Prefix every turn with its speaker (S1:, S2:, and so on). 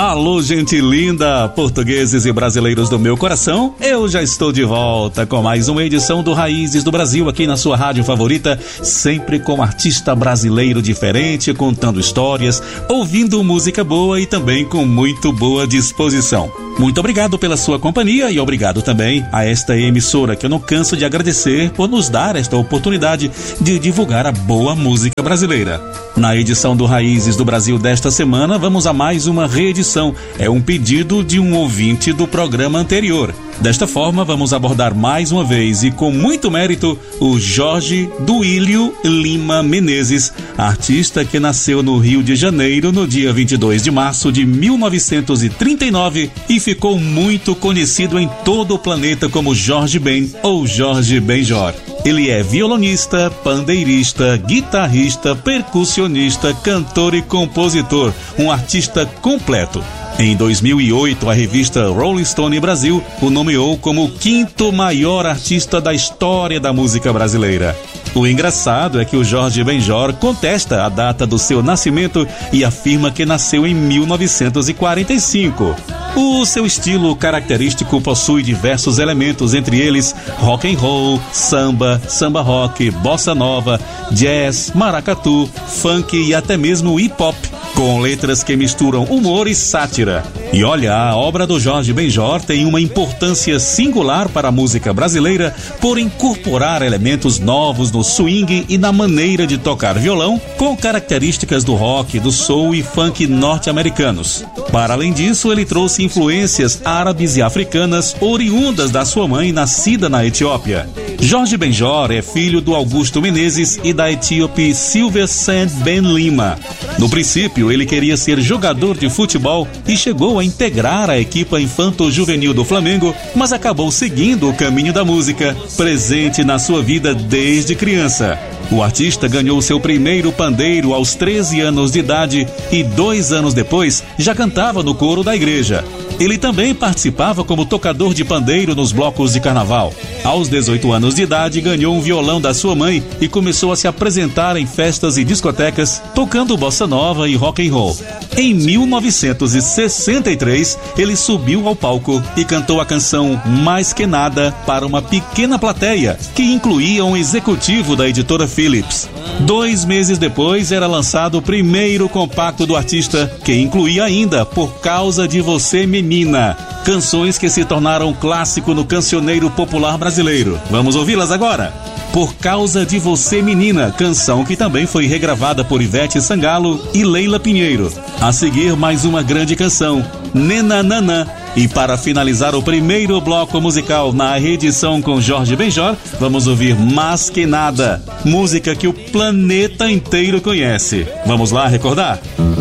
S1: Alô, gente linda, portugueses e brasileiros do meu coração, eu já estou de volta com mais uma edição do Raízes do Brasil aqui na sua rádio favorita, sempre com um artista brasileiro diferente, contando histórias, ouvindo música boa e também com muito boa disposição. Muito obrigado pela sua companhia e obrigado também a esta emissora que eu não canso de agradecer por nos dar esta oportunidade de divulgar a boa música brasileira. Na edição do Raízes do Brasil desta semana, vamos a mais uma reedição. É um pedido de um ouvinte do programa anterior. Desta forma, vamos abordar mais uma vez e com muito mérito o Jorge Duílio Lima Menezes, artista que nasceu no Rio de Janeiro no dia 22 de março de 1939 e ficou muito conhecido em todo o planeta como Jorge Ben ou Jorge Benjor. Ele é violonista, pandeirista, guitarrista, percussionista, cantor e compositor, um artista completo. Em 2008, a revista Rolling Stone Brasil o nomeou como o 5º maior artista da história da música brasileira. O engraçado é que o Jorge Benjor contesta a data do seu nascimento e afirma que nasceu em 1945. O seu estilo característico possui diversos elementos, entre eles rock and roll, samba, samba rock, bossa nova, jazz, maracatu, funk e até mesmo hip hop, com letras que misturam humor e sátira. E olha, a obra do Jorge Benjor tem uma importância singular para a música brasileira por incorporar elementos novos no swing e na maneira de tocar violão, com características do rock, do soul e funk norte-americanos. Para além disso, ele trouxe influências árabes e africanas oriundas da sua mãe, nascida na Etiópia. Jorge Benjor é filho do Augusto Menezes e da etíope Silvia Sand Ben Lima. No princípio, ele queria ser jogador de futebol e chegou a integrar a equipa infanto-juvenil do Flamengo, mas acabou seguindo o caminho da música, presente na sua vida desde criança. O artista ganhou seu primeiro pandeiro aos 13 anos de idade e 2 anos depois já cantava no coro da igreja. Ele também participava como tocador de pandeiro nos blocos de carnaval. Aos 18 anos de idade, ganhou um violão da sua mãe e começou a se apresentar em festas e discotecas, tocando bossa nova e rock and roll. Em 1963, ele subiu ao palco e cantou a canção Mais Que Nada para uma pequena plateia, que incluía um executivo da editora Philips. 2 meses depois, era lançado o primeiro compacto do artista, que incluía ainda Por Causa de Você, Menina, canções que se tornaram um clássico no cancioneiro popular brasileiro. Vamos ouvi-las agora? Por Causa de Você, Menina, canção que também foi regravada por Ivete Sangalo e Leila Pinheiro. A seguir, mais uma grande canção, Nenanana. E para finalizar o primeiro bloco musical na reedição com Jorge Benjor, vamos ouvir Mais Que Nada, música que o planeta inteiro conhece. Vamos lá recordar?